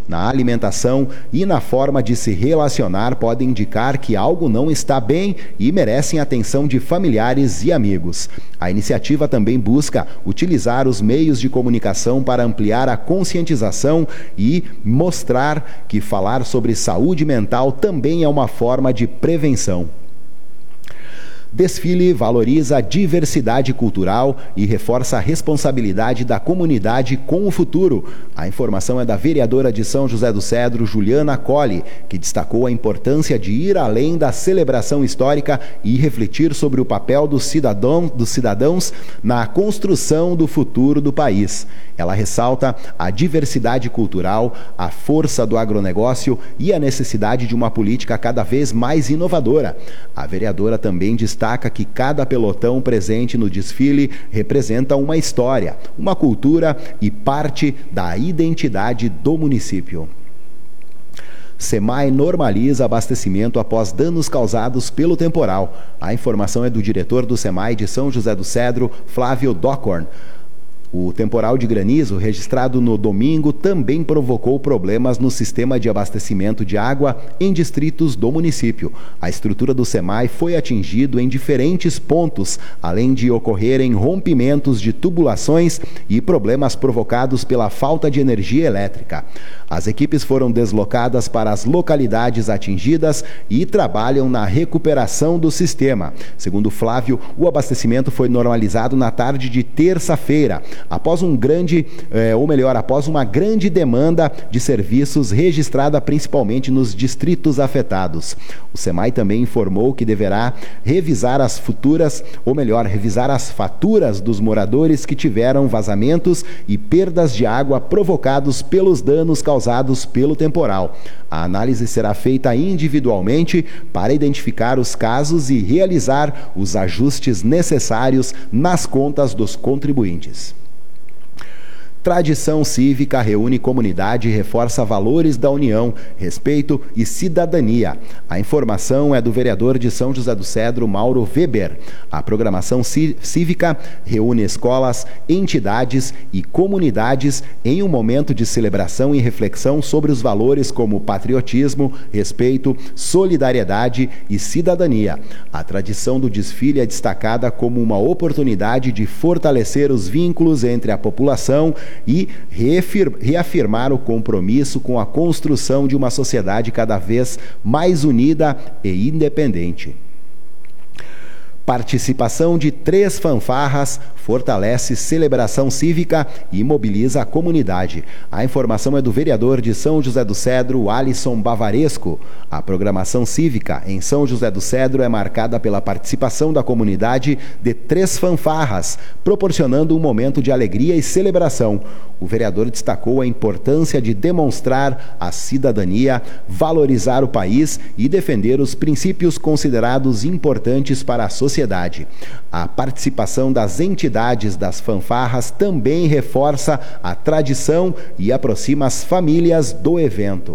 na alimentação e na forma de se relacionar podem indicar que algo não está bem e merecem atenção de familiares e amigos. A iniciativa também busca utilizar os meios de comunicação para ampliar a conscientização e mostrar que falar sobre saúde mental também é uma forma de prevenção. Desfile valoriza a diversidade cultural e reforça a responsabilidade da comunidade com o futuro. A informação é da vereadora de São José do Cedro, Juliana Colli, que destacou a importância de ir além da celebração histórica e refletir sobre o papel dos cidadãos na construção do futuro do país. Ela ressalta a diversidade cultural, a força do agronegócio e a necessidade de uma política cada vez mais inovadora. A vereadora também destaca que cada pelotão presente no desfile representa uma história, uma cultura e parte da identidade do município. SEMAI normaliza abastecimento após danos causados pelo temporal. A informação é do diretor do SEMAI de São José do Cedro, Flávio Dockhorn. O temporal de granizo, registrado no domingo, também provocou problemas no sistema de abastecimento de água em distritos do município. A estrutura do SEMAI foi atingida em diferentes pontos, além de ocorrerem rompimentos de tubulações e problemas provocados pela falta de energia elétrica. As equipes foram deslocadas para as localidades atingidas e trabalham na recuperação do sistema. Segundo Flávio, o abastecimento foi normalizado na tarde de terça-feira, após uma grande demanda de serviços registrada principalmente nos distritos afetados. O SEMAI também informou que deverá revisar as faturas dos moradores que tiveram vazamentos e perdas de água provocados pelos danos causados pelo temporal. A análise será feita individualmente para identificar os casos e realizar os ajustes necessários nas contas dos contribuintes. Tradição cívica reúne comunidade e reforça valores da união, respeito e cidadania. A informação é do vereador de São José do Cedro, Mauro Weber. A programação cívica reúne escolas, entidades e comunidades em um momento de celebração e reflexão sobre os valores como patriotismo, respeito, solidariedade e cidadania. A tradição do desfile é destacada como uma oportunidade de fortalecer os vínculos entre a população e reafirmar o compromisso com a construção de uma sociedade cada vez mais unida e independente. Participação de 3 fanfarras fortalece celebração cívica e mobiliza a comunidade. A informação é do vereador de São José do Cedro, Alisson Bavaresco. A programação cívica em São José do Cedro é marcada pela participação da comunidade de 3 fanfarras, proporcionando um momento de alegria e celebração. O vereador destacou a importância de demonstrar a cidadania, valorizar o país e defender os princípios considerados importantes para a sociedade. A participação das entidades das fanfarras também reforça a tradição e aproxima as famílias do evento.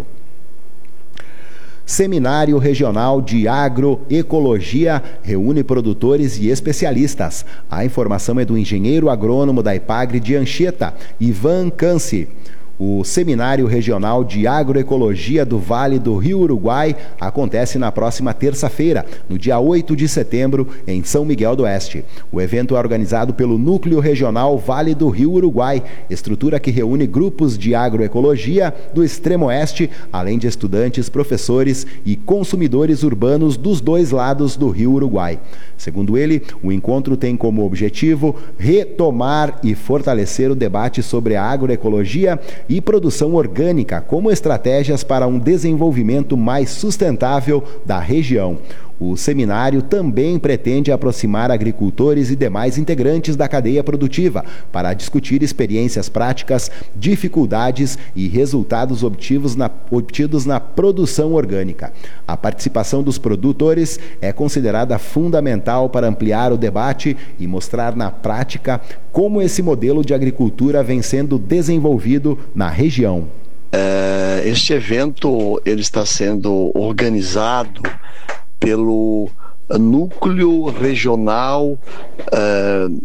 Seminário Regional de Agroecologia reúne produtores e especialistas. A informação é do engenheiro agrônomo da Ipagre de Anchieta, Ivan Canci. O Seminário Regional de Agroecologia do Vale do Rio Uruguai acontece na próxima terça-feira, no dia 8 de setembro, em São Miguel do Oeste. O evento é organizado pelo Núcleo Regional Vale do Rio Uruguai, estrutura que reúne grupos de agroecologia do Extremo Oeste, além de estudantes, professores e consumidores urbanos dos 2 lados do Rio Uruguai. Segundo ele, o encontro tem como objetivo retomar e fortalecer o debate sobre a agroecologia e produção orgânica como estratégias para um desenvolvimento mais sustentável da região. O seminário também pretende aproximar agricultores e demais integrantes da cadeia produtiva para discutir experiências práticas, dificuldades e resultados obtidos na produção orgânica. A participação dos produtores é considerada fundamental para ampliar o debate e mostrar na prática como esse modelo de agricultura vem sendo desenvolvido na região. Este evento ele está sendo organizado pelo Núcleo Regional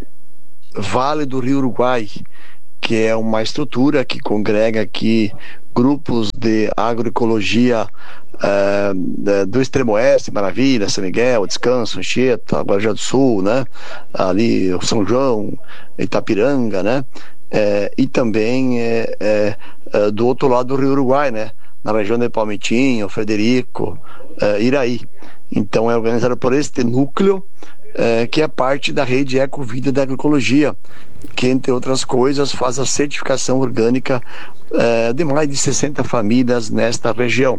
Vale do Rio Uruguai, que é uma estrutura que congrega aqui grupos de agroecologia do Extremo Oeste, Maravilha, São Miguel, Descanso, Anchieta, Guarujá do Sul, né? Ali São João, Itapiranga, né? E também do outro lado do Rio Uruguai, né? Na região de Palmitinho, Frederico, Iraí. Então é organizado por este núcleo, que é parte da rede Ecovida da Agroecologia, que, entre outras coisas, faz a certificação orgânica de mais de 60 famílias nesta região.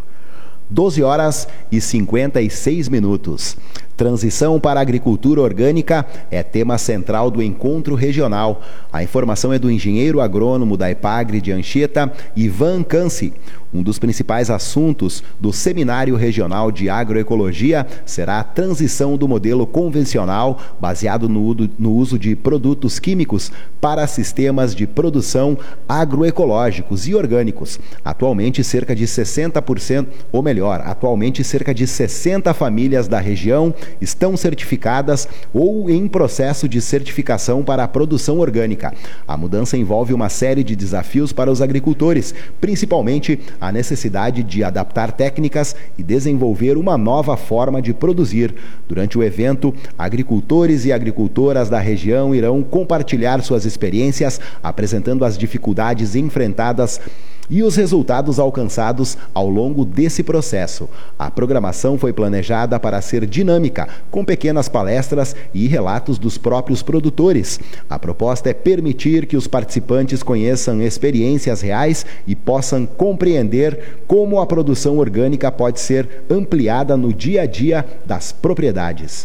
12h56. Transição para a agricultura orgânica é tema central do encontro regional. A informação é do engenheiro agrônomo da Epagre de Anchieta, Ivan Cansi. Um dos principais assuntos do Seminário Regional de Agroecologia será a transição do modelo convencional, baseado no uso de produtos químicos, para sistemas de produção agroecológicos e orgânicos. Atualmente, cerca de 60 famílias da região estão certificadas ou em processo de certificação para a produção orgânica. A mudança envolve uma série de desafios para os agricultores, principalmente a necessidade de adaptar técnicas e desenvolver uma nova forma de produzir. Durante o evento, agricultores e agricultoras da região irão compartilhar suas experiências, apresentando as dificuldades enfrentadas e os resultados alcançados ao longo desse processo. A programação foi planejada para ser dinâmica, com pequenas palestras e relatos dos próprios produtores. A proposta é permitir que os participantes conheçam experiências reais e possam compreender como a produção orgânica pode ser ampliada no dia a dia das propriedades.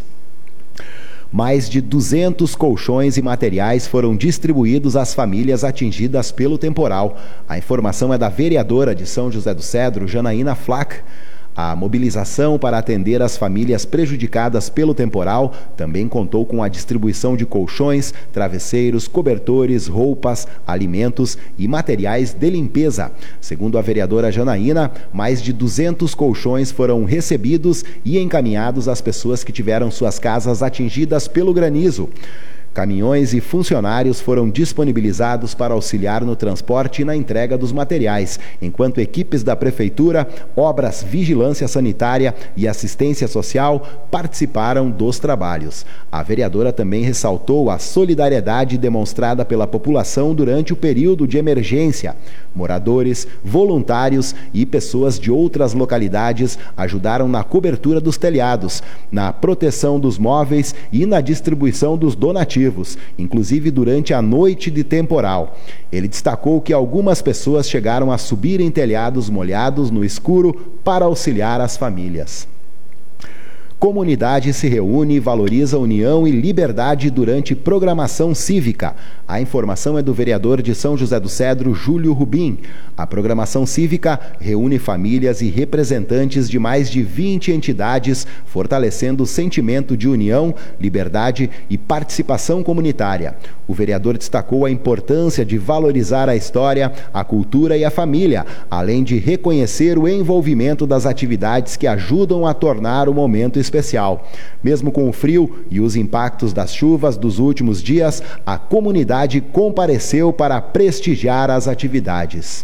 Mais de 200 colchões e materiais foram distribuídos às famílias atingidas pelo temporal. A informação é da vereadora de São José do Cedro, Janaína Flack. A mobilização para atender as famílias prejudicadas pelo temporal também contou com a distribuição de colchões, travesseiros, cobertores, roupas, alimentos e materiais de limpeza. Segundo a vereadora Janaína, mais de 200 colchões foram recebidos e encaminhados às pessoas que tiveram suas casas atingidas pelo granizo. Caminhões e funcionários foram disponibilizados para auxiliar no transporte e na entrega dos materiais, enquanto equipes da Prefeitura, Obras, Vigilância Sanitária e Assistência Social participaram dos trabalhos. A vereadora também ressaltou a solidariedade demonstrada pela população durante o período de emergência. Moradores, voluntários e pessoas de outras localidades ajudaram na cobertura dos telhados, na proteção dos móveis e na distribuição dos donativos, inclusive durante a noite de temporal. Ele destacou que algumas pessoas chegaram a subir em telhados molhados no escuro para auxiliar as famílias. Comunidade se reúne e valoriza união e liberdade durante programação cívica. A informação é do vereador de São José do Cedro, Júlio Rubim. A programação cívica reúne famílias e representantes de mais de 20 entidades, fortalecendo o sentimento de união, liberdade e participação comunitária. O vereador destacou a importância de valorizar a história, a cultura e a família, além de reconhecer o envolvimento das atividades que ajudam a tornar o momento especial. Mesmo com o frio e os impactos das chuvas dos últimos dias, a comunidade compareceu para prestigiar as atividades.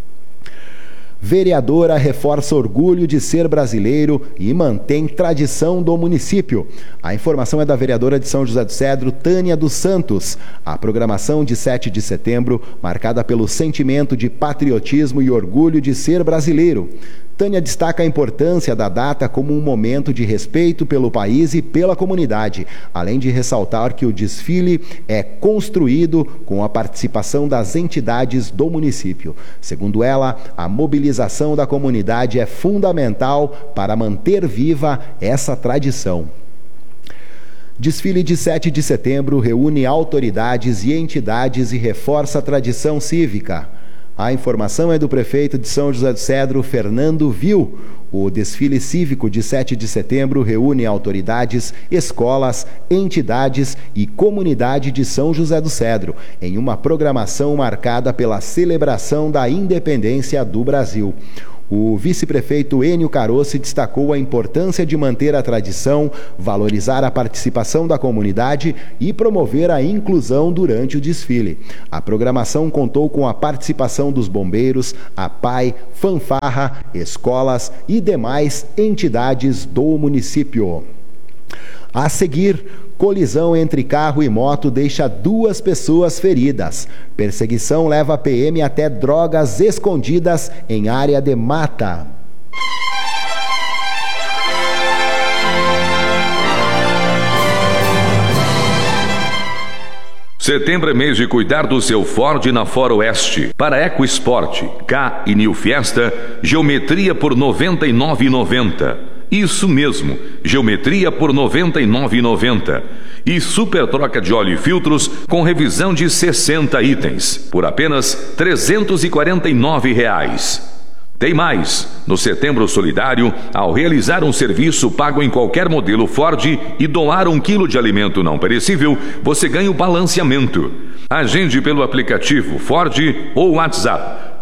Vereadora reforça orgulho de ser brasileiro e mantém tradição do município. A informação é da vereadora de São José do Cedro, Tânia dos Santos. A programação de 7 de setembro, marcada pelo sentimento de patriotismo e orgulho de ser brasileiro. Tânia destaca a importância da data como um momento de respeito pelo país e pela comunidade, além de ressaltar que o desfile é construído com a participação das entidades do município. Segundo ela, a mobilização da comunidade é fundamental para manter viva essa tradição. Desfile de 7 de setembro reúne autoridades e entidades e reforça a tradição cívica. A informação é do prefeito de São José do Cedro, Fernando Vil. O desfile cívico de 7 de setembro reúne autoridades, escolas, entidades e comunidade de São José do Cedro, em uma programação marcada pela celebração da independência do Brasil. O vice-prefeito Enio Carossi destacou a importância de manter a tradição, valorizar a participação da comunidade e promover a inclusão durante o desfile. A programação contou com a participação dos bombeiros, a PAI, fanfarra, escolas e demais entidades do município. A seguir, colisão entre carro e moto deixa 2 pessoas feridas. Perseguição leva a PM até drogas escondidas em área de mata. Setembro é mês de cuidar do seu Ford na Foroeste. Para EcoSport, K e New Fiesta, geometria por R$ 99,90. Isso mesmo, geometria por R$ 99,90. E super troca de óleo e filtros com revisão de 60 itens, por apenas R$ 349. Tem mais! No Setembro Solidário, ao realizar um serviço pago em qualquer modelo Ford e doar 1 quilo de alimento não perecível, você ganha o balanceamento. Agende pelo aplicativo Ford ou WhatsApp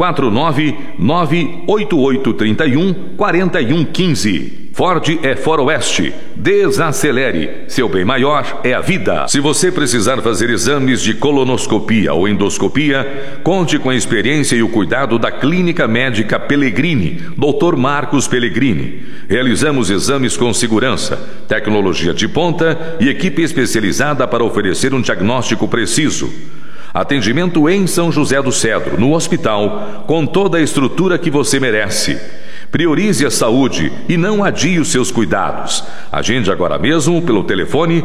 49988314115. Ford é Foroeste. Desacelere. Seu bem maior é a vida. Se você precisar fazer exames de colonoscopia ou endoscopia, conte com a experiência e o cuidado da Clínica Médica Pellegrini, Dr. Marcos Pellegrini. Realizamos exames com segurança, tecnologia de ponta e equipe especializada para oferecer um diagnóstico preciso. Atendimento em São José do Cedro, no hospital, com toda a estrutura que você merece. Priorize a saúde e não adie os seus cuidados. Agende agora mesmo pelo telefone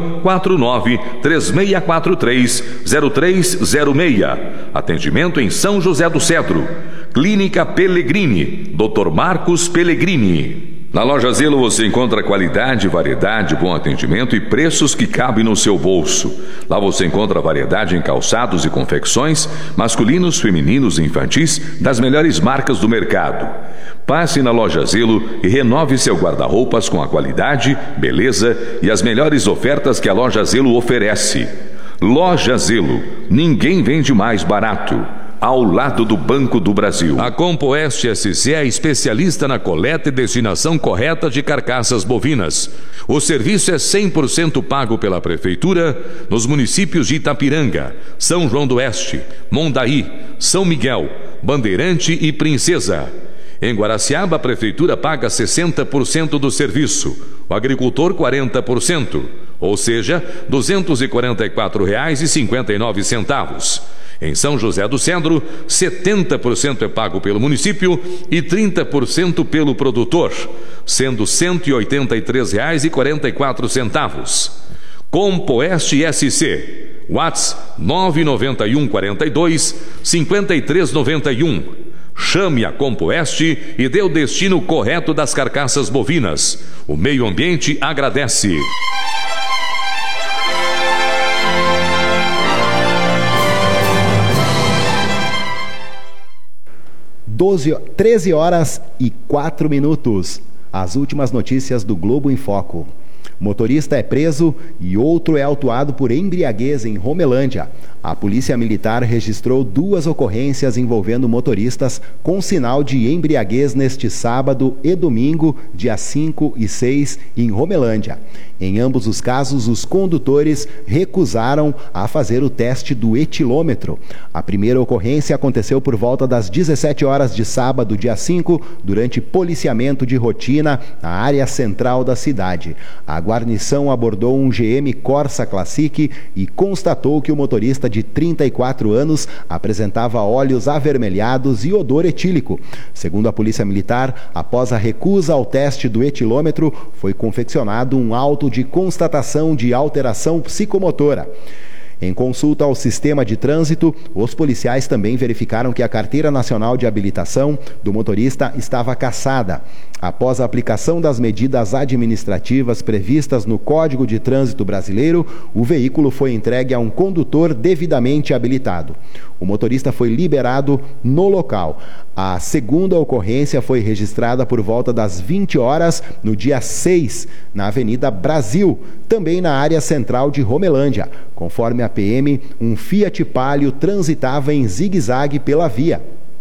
49-3643-0306. Atendimento em São José do Cedro. Clínica Pellegrini, Dr. Marcos Pellegrini. Na Loja Zelo você encontra qualidade, variedade, bom atendimento e preços que cabem no seu bolso. Lá você encontra variedade em calçados e confecções, masculinos, femininos e infantis, das melhores marcas do mercado. Passe na Loja Zelo e renove seu guarda-roupas com a qualidade, beleza e as melhores ofertas que a Loja Zelo oferece. Loja Zelo, ninguém vende mais barato. Ao lado do Banco do Brasil. A Compoeste SC é especialista na coleta e destinação correta de carcaças bovinas. O serviço é 100% pago pela Prefeitura nos municípios de Itapiranga, São João do Oeste, Mondaí, São Miguel, Bandeirante e Princesa. Em Guaraciaba, a Prefeitura paga 60% do serviço, o agricultor 40%, ou seja, R$ 244,59. Em São José do Cedro, 70% é pago pelo município e 30% pelo produtor, sendo R$ 183,44. Compoeste SC, WhatsApp 991 42 5391. Chame a Compoeste e dê o destino correto das carcaças bovinas. O meio ambiente agradece. 13 horas e 4 minutos. As últimas notícias do Globo em Foco. Motorista é preso e outro é autuado por embriaguez em Romelândia. A Polícia Militar registrou 2 ocorrências envolvendo motoristas com sinal de embriaguez neste sábado e domingo, dia 5 e 6, em Romelândia. Em ambos os casos, os condutores recusaram a fazer o teste do etilômetro. A primeira ocorrência aconteceu por volta das 17 horas de sábado, dia 5, durante policiamento de rotina na área central da cidade. A guarnição abordou um GM Corsa Classic e constatou que o motorista de 34 anos apresentava olhos avermelhados e odor etílico. Segundo a Polícia Militar, após a recusa ao teste do etilômetro, foi confeccionado um auto de constatação de alteração psicomotora. Em consulta ao sistema de trânsito, os policiais também verificaram que a Carteira Nacional de Habilitação do motorista estava cassada. Após a aplicação das medidas administrativas previstas no Código de Trânsito Brasileiro, o veículo foi entregue a um condutor devidamente habilitado. O motorista foi liberado no local. A segunda ocorrência foi registrada por volta das 20 horas no dia 6, na Avenida Brasil, também na área central de Romelândia. Conforme a PM, um Fiat Palio transitava em zigue-zague pela via.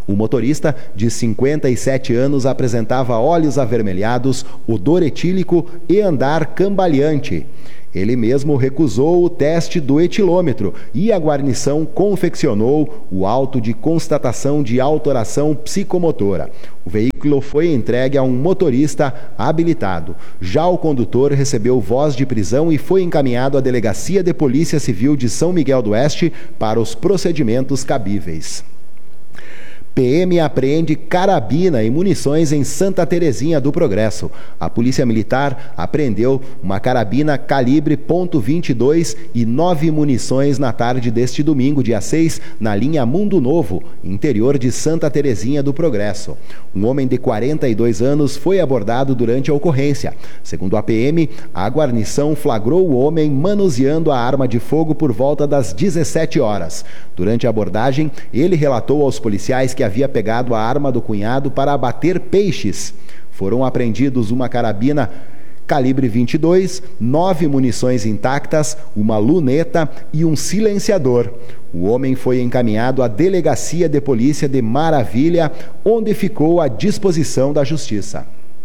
O motorista, de 57 anos, apresentava olhos avermelhados, odor etílico e andar cambaleante. Ele mesmo recusou o teste do etilômetro e a guarnição confeccionou o auto de constatação de alteração psicomotora. O veículo foi entregue a um motorista habilitado. Já o condutor recebeu voz de prisão e foi encaminhado à Delegacia de Polícia Civil de São Miguel do Oeste para os procedimentos cabíveis. PM apreende carabina e munições em Santa Terezinha do Progresso. A Polícia Militar apreendeu uma carabina calibre .22 e 9 munições na tarde deste domingo, dia 6, na linha Mundo Novo, interior de Santa Terezinha do Progresso. Um homem de 42 anos foi abordado durante a ocorrência. Segundo a PM, a guarnição flagrou o homem manuseando a arma de fogo por volta das 17 horas. Durante a abordagem, ele relatou aos policiais que havia pegado a arma do cunhado para abater peixes. Foram apreendidos uma carabina calibre 22, 9 munições intactas, uma luneta e um silenciador. O homem foi encaminhado à Delegacia de Polícia de Maravilha, onde ficou à disposição da Justiça.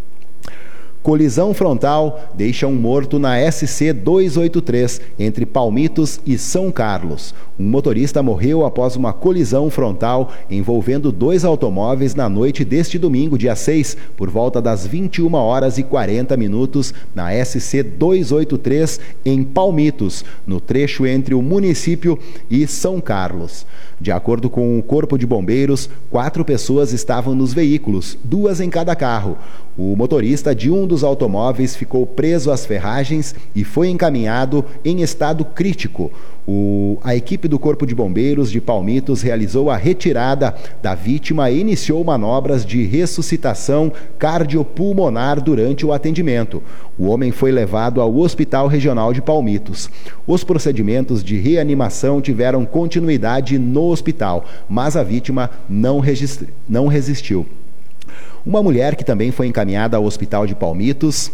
Colisão frontal deixa um morto na SC 283, entre Palmitos e São Carlos. Um motorista morreu após uma colisão frontal envolvendo 2 automóveis na noite deste domingo, dia 6, por volta das 21h40, na SC 283, em Palmitos, no trecho entre o município e São Carlos. De acordo com o Corpo de Bombeiros, 4 pessoas estavam nos veículos, 2 em cada carro. O motorista de um dos automóveis ficou preso às ferragens e foi encaminhado em estado crítico. A equipe do Corpo de Bombeiros de Palmitos realizou a retirada da vítima e iniciou manobras de ressuscitação cardiopulmonar durante o atendimento. O homem foi levado ao Hospital Regional de Palmitos. Os procedimentos de reanimação tiveram continuidade no hospital, mas a vítima não resistiu. Uma mulher que também foi encaminhada ao Hospital de Palmitos.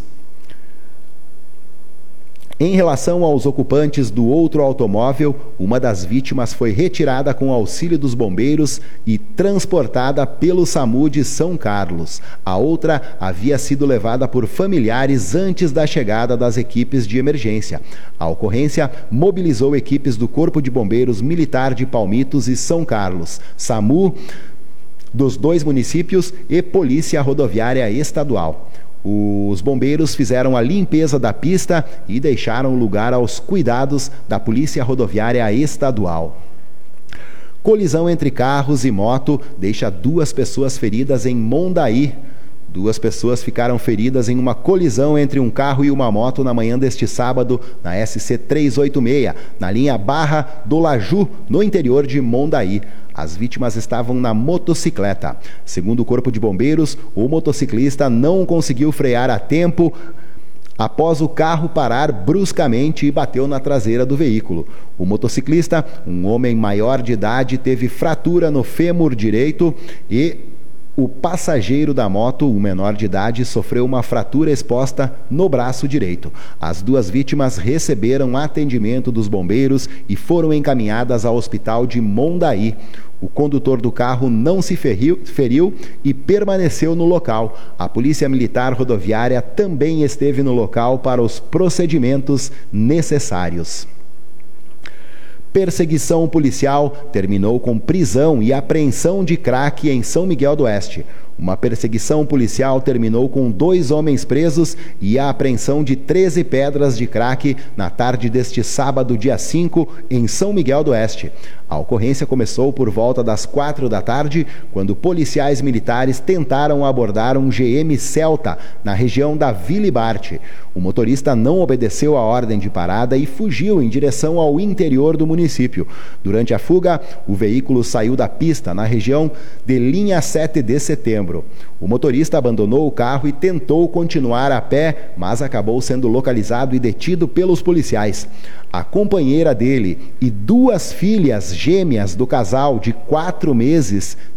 Em relação aos ocupantes do outro automóvel, uma das vítimas foi retirada com auxílio dos bombeiros e transportada pelo SAMU de São Carlos. A outra havia sido levada por familiares antes da chegada das equipes de emergência. A ocorrência mobilizou equipes do Corpo de Bombeiros Militar de Palmitos e São Carlos, SAMU dos 2 municípios e Polícia Rodoviária Estadual. Os bombeiros fizeram a limpeza da pista e deixaram lugar aos cuidados da Polícia Rodoviária Estadual. Colisão entre carros e moto deixa 2 pessoas feridas em Mondaí. 2 pessoas ficaram feridas em uma colisão entre um carro e uma moto na manhã deste sábado, na SC 386, na linha Barra do Laju, no interior de Mondaí. As vítimas estavam na motocicleta. Segundo o Corpo de Bombeiros, o motociclista não conseguiu frear a tempo após o carro parar bruscamente e bateu na traseira do veículo. O motociclista, um homem maior de idade, teve fratura no fêmur direito e o passageiro da moto, um menor de idade, sofreu uma fratura exposta no braço direito. As 2 vítimas receberam atendimento dos bombeiros e foram encaminhadas ao hospital de Mondaí. O condutor do carro não se feriu e permaneceu no local. A Polícia Militar Rodoviária também esteve no local para os procedimentos necessários. Perseguição policial terminou com prisão e apreensão de crack em São Miguel do Oeste. Uma perseguição policial terminou com 2 homens presos e a apreensão de 13 pedras de crack na tarde deste sábado, dia 5, em São Miguel do Oeste. A ocorrência começou por volta das 4 da tarde, quando policiais militares tentaram abordar um GM Celta na região da Vila Barte. O motorista não obedeceu a ordem de parada e fugiu em direção ao interior do município. Durante a fuga, o veículo saiu da pista na região de linha 7 de setembro. O motorista abandonou o carro e tentou continuar a pé, mas acabou sendo localizado e detido pelos policiais. A companheira dele e 2 filhas gêmeas do casal de 4 meses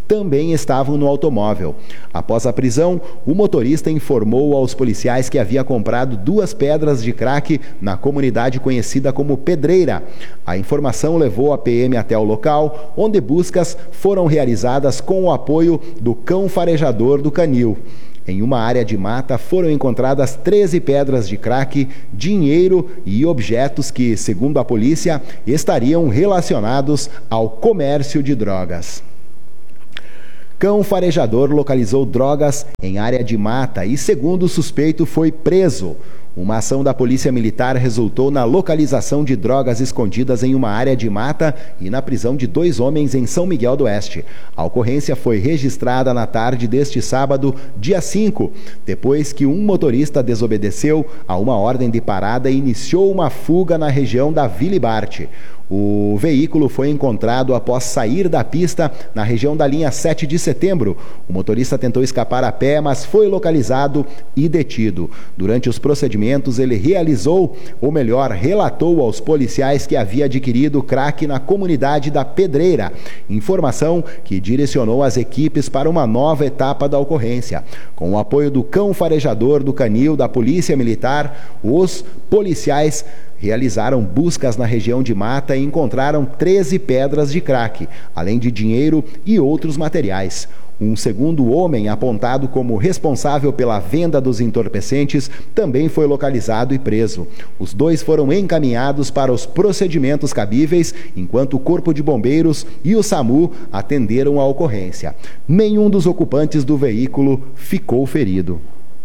também estavam no automóvel. Após a prisão, o motorista informou aos policiais que havia comprado 2 pedras de crack na comunidade conhecida como Pedreira. A informação levou a PM até o local, onde buscas foram realizadas com o apoio do cão farejador do canil. Em uma área de mata foram encontradas 13 pedras de crack, dinheiro e objetos que, segundo a polícia, estariam relacionados ao comércio de drogas. Cão farejador localizou drogas em área de mata e, segundo o suspeito, foi preso. Uma ação da Polícia Militar resultou na localização de drogas escondidas em uma área de mata e na prisão de 2 homens em São Miguel do Oeste. A ocorrência foi registrada na tarde deste sábado, dia 5, depois que um motorista desobedeceu a uma ordem de parada e iniciou uma fuga na região da Vila Bart. O veículo foi encontrado após sair da pista na região da linha 7 de setembro. O motorista tentou escapar a pé, mas foi localizado e detido. Durante os procedimentos, ele relatou aos policiais que havia adquirido crack na comunidade da Pedreira, informação que direcionou as equipes para uma nova etapa da ocorrência. Com o apoio do cão farejador do canil da Polícia Militar, os policiais realizaram buscas na região de mata e encontraram 13 pedras de crack, além de dinheiro e outros materiais. Um segundo homem, apontado como responsável pela venda dos entorpecentes, também foi localizado e preso. Os 2 foram encaminhados para os procedimentos cabíveis, enquanto o Corpo de Bombeiros e o SAMU atenderam a ocorrência. Nenhum dos ocupantes do veículo ficou ferido.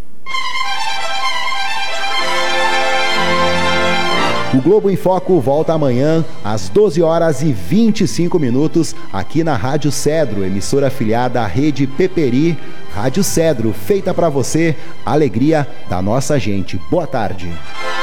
O Globo em Foco volta amanhã às 12h25 aqui na Rádio Cedro, emissora afiliada à Rede Peperi. Rádio Cedro, feita para você, alegria da nossa gente. Boa tarde.